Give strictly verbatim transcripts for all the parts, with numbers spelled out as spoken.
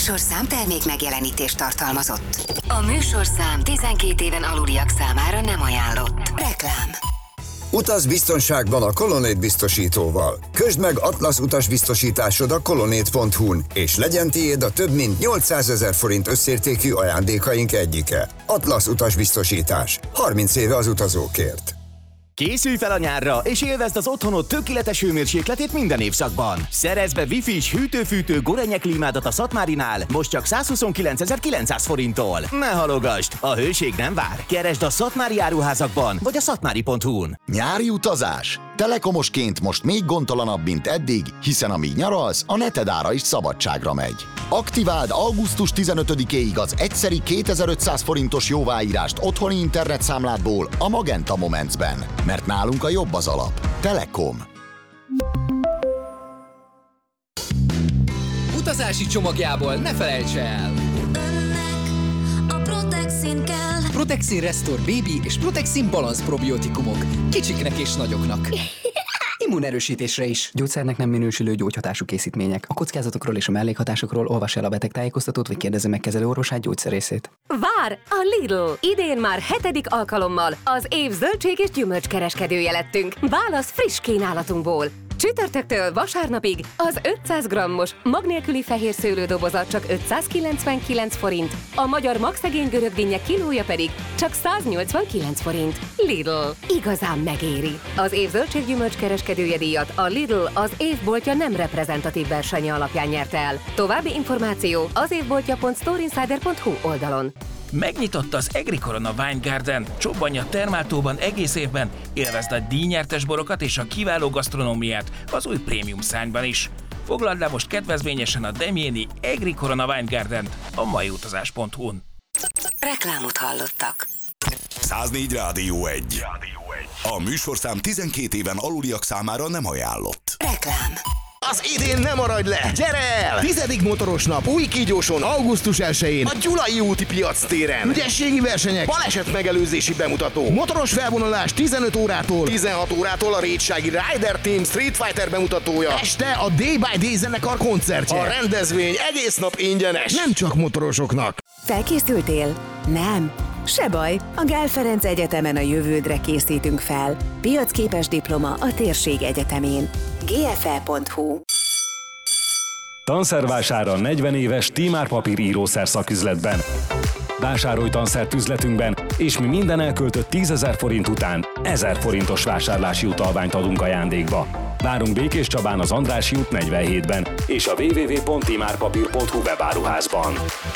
műsorszám termék megjelenítést tartalmazott. A műsorszám tizenkét éven aluliak számára nem ajánlott. Reklám. Utaz biztonságban a Colonnade biztosítóval. Közd meg Atlasz utasbiztosításod a colonnade pont hu-n, és legyen tiéd a több mint nyolcszázezer forint összértékű ajándékaink egyike. Atlasz utasbiztosítás. harminc éve az utazókért. Készülj fel a nyárra, és élvezd az otthonod tökéletes hőmérsékletét minden évszakban. Szerezd be Wi-Fi-s hűtő-fűtő Gorenje klímádat a Szatmárinál, most csak százhuszonkilencezer-kilencszáz forinttól. Ne halogasd, a hőség nem vár. Keresd a Szatmári áruházakban, vagy a szatmári pont hu-n. Nyári utazás? Telekomosként most még gondtalanabb, mint eddig, hiszen amíg nyaralsz, a neted ára is szabadságra megy. Aktiváld augusztus tizenötödikéig az egyszeri kétezer-ötszáz forintos jóváírást otthoni internetszámládból a Magenta Momentsben, mert nálunk a jobb az alap. Telekom. Utazási csomagjából ne felejts el! Önnek a Protexin kell. Protexin Restore Baby és Protexin Balance probiotikumok. Kicsiknek és nagyoknak. Immunerősítésre is. Gyógyszernek nem minősülő gyógyhatású készítmények. A kockázatokról és a mellékhatásokról olvass el a betegtájékoztatót, vagy kérdezze meg kezelő orvosát, gyógyszerészét. Vár a Lidl! Idén már hetedik alkalommal az év zöldség és gyümölcskereskedője lettünk. Válasz friss kínálatunkból. Csütörtöktől vasárnapig az ötszáz grammos mag nélküli fehér szőlődobozat csak ötszázkilencvenkilenc forint, a magyar magszegény görögdinnye kilója pedig csak száznyolcvankilenc forint. Lidl. Igazán megéri. Az év zöldséggyümölcs kereskedője díjat a Lidl az évboltja nem reprezentatív versenye alapján nyerte el. További információ az évboltja pont storeinsider pont hu oldalon. Megnyitotta az Agricorona Wine Garden, csobbanj a termáltóban egész évben, élvezd a díjnyertes borokat és a kiváló gasztronómiát az új prémium szárnyban is. Foglald le most kedvezményesen a Demjéni Agricorona Wine Garden a maiutazás pont hu-n. Reklámot hallottak. száznégy Rádió egy. A műsorszám tizenkét éven aluliak számára nem ajánlott. Reklám. Az idén nem maradj le! Gyere el! Tizedik motoros nap új kígyóson augusztus elsején a Gyulai úti piac téren. Ügyességi versenyek, baleset megelőzési bemutató, motoros felvonulás tizenöt órától, tizenhat órától a rétsági Rider Team Street Fighter bemutatója. Este a Day by Day zenekar koncertje. A rendezvény egész nap ingyenes. Nem csak motorosoknak. Felkészültél? Nem? Se baj, a Gál Ferenc Egyetemen a jövődre készítünk fel. Piacképes diploma a térség egyetemén. gé ef e pont hu. Tanszervására negyven éves Tímár papír írószer szaküzletben. Vásárolj tanszert üzletünkben, és mi minden elköltött tízezer forint után ezer forintos vásárlási utalványt adunk ajándékba. Várunk Békés Csabán az Andrássy út negyvenhétben és a double-u double-u double-u pont timárpapír pont hu webáruházban.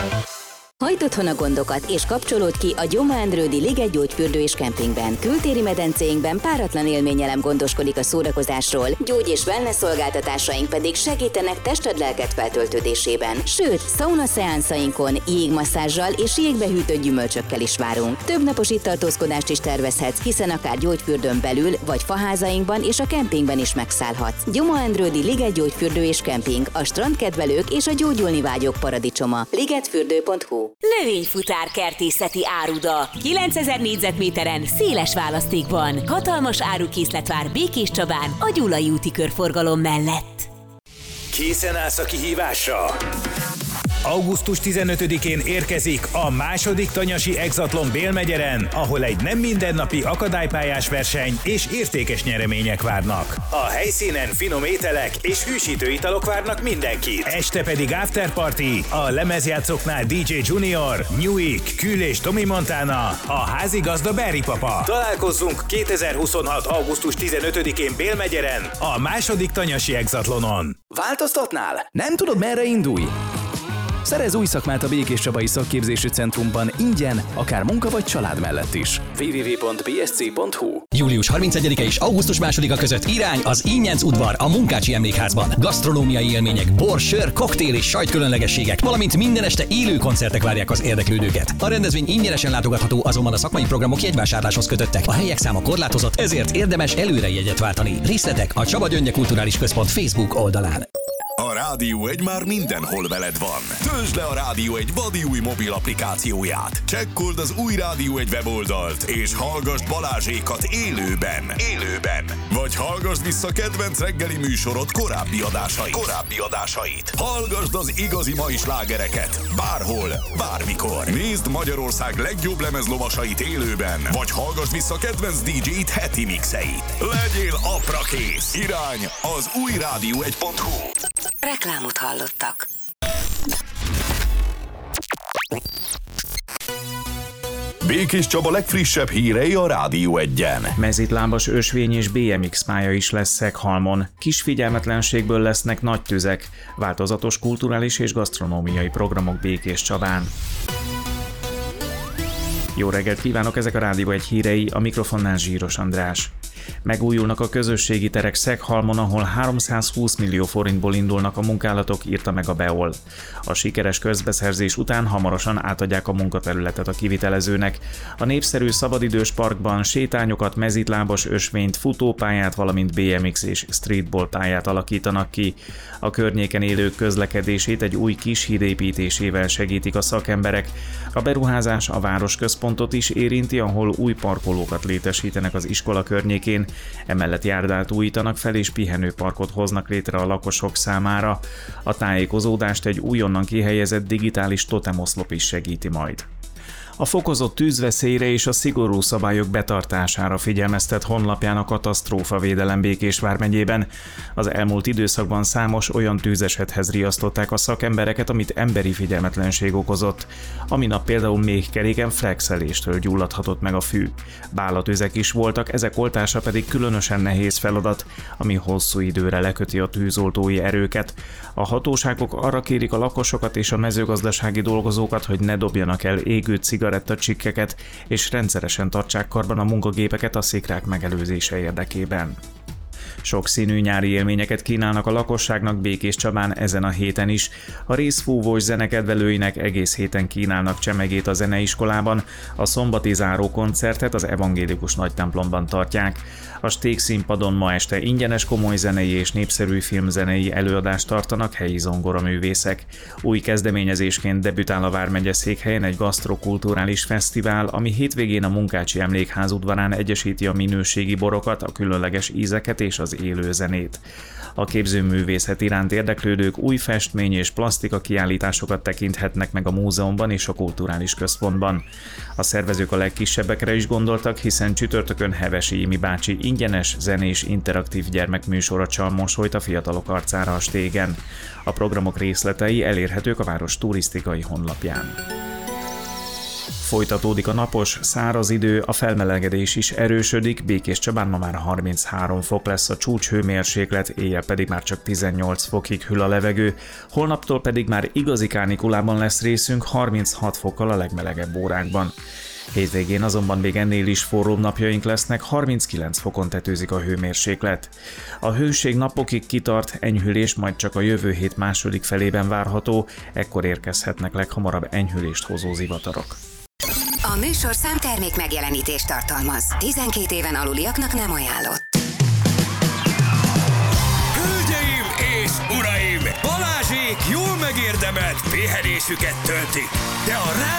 Hagyd otthon a gondokat, és kapcsolódj ki a Gyoma Endrődi Liget gyógyfürdő és kempingben. Kültéri medencéinkben páratlan élményelem gondoskodik a szórakozásról, gyógy- és wellness szolgáltatásaink pedig segítenek tested-lelked feltöltődésében. Sőt, szauna szeánszainkon jégmasszázsal és jégbehűtött gyümölcsökkel is várunk. Több napos itt tartózkodást is tervezhetsz, hiszen akár gyógyfürdőn belül, vagy faházainkban és a kempingben is megszállhatsz. Gyoma Endrődi Liget gyógyfürdő és kemping, a strandkedvelők és a gyógyulni vágyók paradicsoma. ligetfürdő pont hu. Növényfutár kertészeti áruda. kilencezer négyzetméteren, széles választékban. Hatalmas árukészlet vár Békés Csabán a Gyulai úti körforgalom mellett. Készen állsz a kihívásra? augusztus tizenötödikén érkezik a második tanyasi Exatlon Bélmegyeren, ahol egy nem mindennapi akadálypályás verseny és értékes nyeremények várnak. A helyszínen finom ételek és hűsítő italok várnak mindenkit. Este pedig afterparty, a lemezjátszóknál dé dzsé Junior, Newik, Kül és Tomi Montana, a házigazda Barry Papa. Találkozzunk kétezer-huszonhat. augusztus tizenötödikén Bélmegyeren, a második tanyasi Exatlonon. Változtatnál? Nem tudod, merre indulj? Szerez új szakmát a Békés Csabai Szakképzési Centrumban ingyen, akár munka vagy család mellett is. double-u double-u double-u pont b s c pont hu. július harmincegyedike és augusztus másodika között irány az Ínyenc udvar a Munkácsi Emlékházban. Gasztronómiai élmények, bor, sör, koktél és sajtkülönlegességek, valamint minden este élő koncertek várják az érdeklődőket. A rendezvény ingyenesen látogatható, azonban a szakmai programok jegyvásárláshoz kötöttek. A helyek száma korlátozott, ezért érdemes előre jegyet váltani. Részletek a Csaba Gyöngye Kulturális Központ Facebook oldalán. A Rádió egy már mindenhol veled van. Töltsd le a Rádió egy vadi új mobil applikációját. Csekkold az új Rádió egy weboldalt, és hallgasd Balázsékat élőben. Élőben. Vagy hallgasd vissza kedvenc reggeli műsorod korábbi adásait. Korábbi adásait. Hallgasd az igazi mai slágereket. Bárhol, bármikor. Nézd Magyarország legjobb lemezlovasait élőben. Vagy hallgasd vissza kedvenc dé dzsé-t heti mixeit. Legyél aprakész. Irány az új rádió egy pont hú. Reklámot hallottak. Békés Csaba legfrissebb hírei a Rádió egyen. Mezitlábas ösvény és bé em iksz pálya is lesz Szeghalmon. Kis figyelmetlenségből lesznek nagy tüzek. Változatos kulturális és gasztronómiai programok Békés Csabán. Jó reggelt kívánok, ezek a Rádió egy hírei, a mikrofonnál Zsíros András. Megújulnak a közösségi terek Szeghalmon, ahol háromszázhúsz millió forintból indulnak a munkálatok, írta meg a bé e o el. A sikeres közbeszerzés után hamarosan átadják a munkaterületet a kivitelezőnek. A népszerű szabadidős parkban sétányokat, mezitlábas ösvényt, futópályát, valamint bé em iksz és streetball pályát alakítanak ki. A környéken élők közlekedését egy új kishíd építésével segítik a szakemberek. A beruházás a városközpontot is érinti, ahol új parkolókat létesítenek az iskola környékén. Emellett járdát újítanak fel és pihenőparkot hoznak létre a lakosok számára. A tájékozódást egy újonnan kihelyezett digitális totemoszlop is segíti majd. A fokozott tűzveszélyre és a szigorú szabályok betartására figyelmeztet honlapján a katasztrófavédelem Békés vármegyében. Az elmúlt időszakban számos olyan tűzesethez riasztották a szakembereket, amit emberi figyelmetlenség okozott. A minap például méhkeréken flexeléstől gyulladhatott meg a fű. Bálatüzek is voltak, ezek oltása pedig különösen nehéz feladat, ami hosszú időre leköti a tűzoltói erőket. A hatóságok arra kérik a lakosokat és a mezőgazdasági dolgozókat, hogy ne dobjanak el égő cigarettacsikkeket, és rendszeresen tartsák karban a munkagépeket a szikrák megelőzése érdekében. Sokszínű nyári élményeket kínálnak a lakosságnak Békés Csabán ezen a héten is. A részfúvós zenekedvelőinek egész héten kínálnak csemegét a zeneiskolában, a szombati záró koncertet az evangélikus nagytemplomban tartják. A Sték színpadon ma este ingyenes komoly zenei és népszerű filmzenei előadást tartanak helyi zongoraművészek. Új kezdeményezésként debütál a vármegye székhelyen egy gasztrokulturális fesztivál, ami hétvégén a Munkácsi Emlékház udvarán egyesíti a minőségi borokat, a különleges ízeket és az élő zenét. A képzőművészet iránt érdeklődők új festmény és plasztika kiállításokat tekinthetnek meg a múzeumban és a kulturális központban. A szervezők a legkisebbekre is gondoltak, hiszen csütörtökön Hevesi Imi bácsi ingyenes zenés interaktív gyermekműsora csal mosolyt a fiatalok arcára a Stégen. A programok részletei elérhetők a város turisztikai honlapján. Folytatódik a napos, száraz idő, a felmelegedés is erősödik, Békés Csabán ma már harminchárom fok lesz a csúcshőmérséklet, éjjel pedig már csak tizennyolc fokig hűl a levegő, holnaptól pedig már igazi kánikulában lesz részünk harminchat fokkal a legmelegebb órákban. Hétvégén azonban még ennél is forróbb napjaink lesznek, harminckilenc fokon tetőzik a hőmérséklet. A hőség napokig kitart, enyhülés majd csak a jövő hét második felében várható, ekkor érkezhetnek leghamarabb enyhülést hozó zivatarok. A műsorszám termék megjelenítést tartalmaz. tizenkét éven aluliaknak nem ajánlott. Hölgyeim és uraim! Balázsék jól megérdemelt pihenésüket töltik, de a